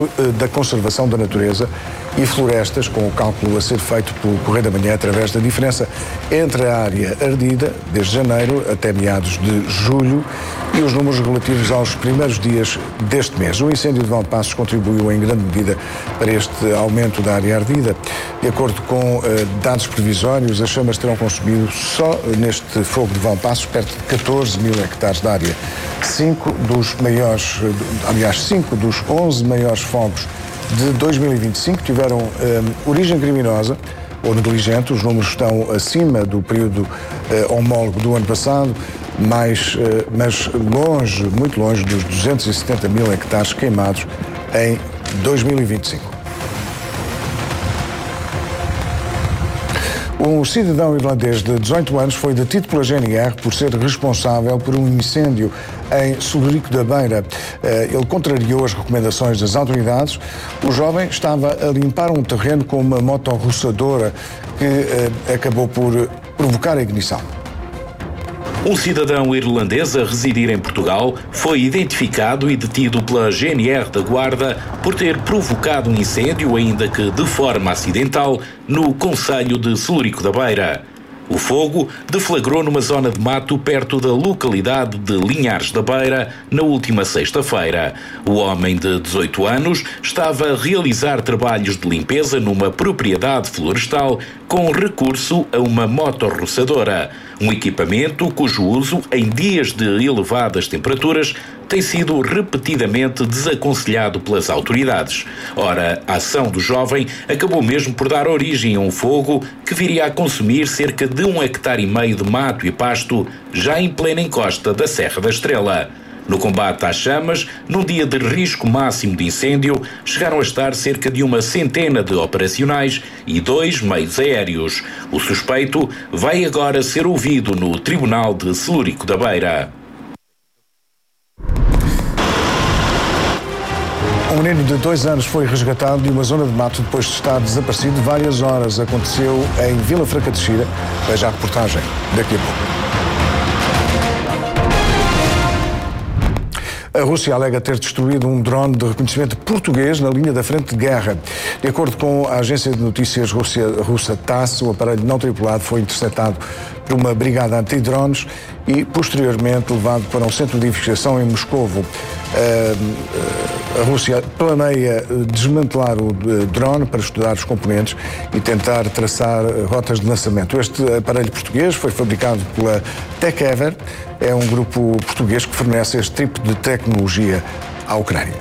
da conservação da natureza e florestas, com o cálculo a ser feito pelo Correio da Manhã através da diferença entre a área ardida, desde janeiro até meados de julho, e os números relativos aos primeiros dias deste mês. O incêndio de Valpassos contribuiu em grande medida para este aumento da área ardida. De acordo com dados previsórios, as chamas terão consumido só neste fogo de Valpassos perto de 14 mil hectares de área. 5 dos 11 maiores fogos de 2025 tiveram origem criminosa ou negligente. Os números estão acima do período homólogo do ano passado, mas longe, muito longe dos 270 mil hectares queimados em 2025. Um cidadão irlandês de 18 anos foi detido pela GNR por ser responsável por um incêndio em Solurico da Beira. Ele contrariou as recomendações das autoridades. O jovem estava a limpar um terreno com uma motorroçadora que acabou por provocar a ignição. Um cidadão irlandês a residir em Portugal foi identificado e detido pela GNR da Guarda por ter provocado um incêndio, ainda que de forma acidental, no concelho de Solurico da Beira. O fogo deflagrou numa zona de mato perto da localidade de Linhares da Beira na última sexta-feira. O homem de 18 anos estava a realizar trabalhos de limpeza numa propriedade florestal com recurso a uma motorroçadora, um equipamento cujo uso em dias de elevadas temperaturas tem sido repetidamente desaconselhado pelas autoridades. Ora, a ação do jovem acabou mesmo por dar origem a um fogo que viria a consumir cerca de 1,5 hectares de mato e pasto, já em plena encosta da Serra da Estrela. No combate às chamas, num dia de risco máximo de incêndio, chegaram a estar cerca de 100 de operacionais e 2 meios aéreos. O suspeito vai agora ser ouvido no Tribunal de Solurico da Beira. Um menino de 2 anos foi resgatado de uma zona de mato depois de estar desaparecido várias horas. Aconteceu em Vila Franca de Xira. Veja a reportagem daqui a pouco. A Rússia alega ter destruído um drone de reconhecimento português na linha da frente de guerra. De acordo com a agência de notícias russa TASS, o aparelho não tripulado foi interceptado por uma brigada antidrones e, posteriormente, levado para um centro de investigação em Moscovo. A Rússia planeia desmantelar o drone para estudar os componentes e tentar traçar rotas de lançamento. Este aparelho português foi fabricado pela TechEver, é um grupo português que fornece este tipo de tecnologia à Ucrânia.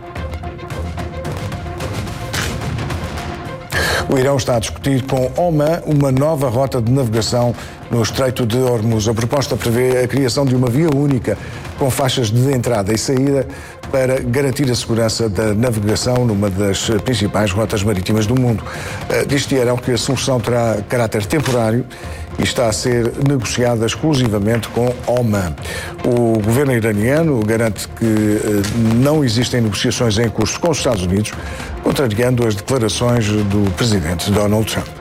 O Irão está a discutir com Oman uma nova rota de navegação no Estreito de Hormuz. A proposta prevê a criação de uma via única com faixas de entrada e saída para garantir a segurança da navegação numa das principais rotas marítimas do mundo. Diz-te, Irão, que a solução terá caráter temporário e está a ser negociada exclusivamente com Oman. O governo iraniano garante que não existem negociações em curso com os Estados Unidos, contrariando as declarações do presidente Donald Trump.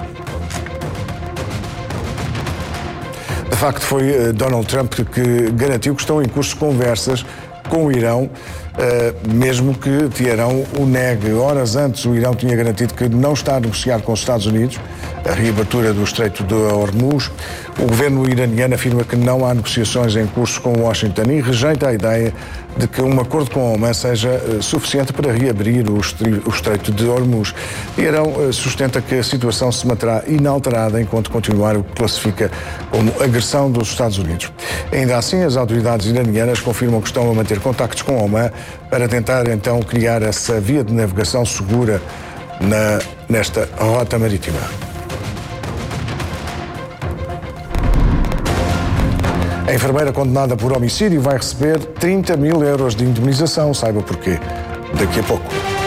De facto, foi Donald Trump que garantiu que estão em curso conversas com o Irão, mesmo que Teherão o negue. Horas antes, o Irão tinha garantido que não está a negociar com os Estados Unidos a reabertura do Estreito de Hormuz. O governo iraniano afirma que não há negociações em curso com Washington e rejeita a ideia de que um acordo com Oman seja suficiente para reabrir o Estreito de Hormuz. Teherão sustenta que a situação se manterá inalterada enquanto continuar o que classifica como agressão dos Estados Unidos. Ainda assim, as autoridades iranianas confirmam que estão a manter contactos com Oman para tentar então criar essa via de navegação segura nesta rota marítima. A enfermeira condenada por homicídio vai receber 30 mil euros de indemnização. Saiba porquê daqui a pouco.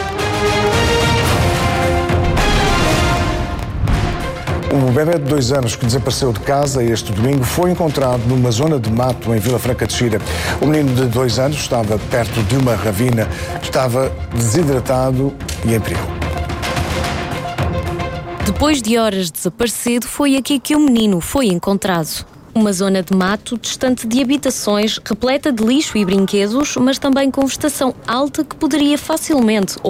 O bebê de 2 anos que desapareceu de casa este domingo foi encontrado numa zona de mato em Vila Franca de Xira. O menino de 2 anos estava perto de uma ravina, estava desidratado e em perigo. Depois de horas desaparecido, foi aqui que o menino foi encontrado. Uma zona de mato distante de habitações, repleta de lixo e brinquedos, mas também com vegetação alta que poderia facilmente